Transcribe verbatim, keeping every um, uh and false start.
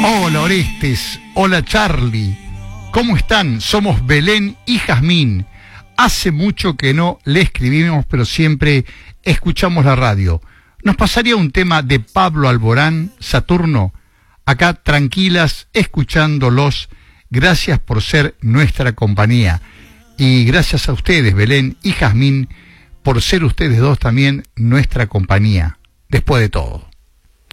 Hola Orestes, hola Charlie, ¿cómo están? Somos Belén y Jazmín. Hace mucho que no le escribimos, pero siempre escuchamos la radio. ¿Nos pasaría un tema de Pablo Alborán, Saturno? Acá tranquilas, escuchándolos. Gracias por ser nuestra compañía. Y gracias a ustedes, Belén y Jazmín, por ser ustedes dos también nuestra compañía, después de todo.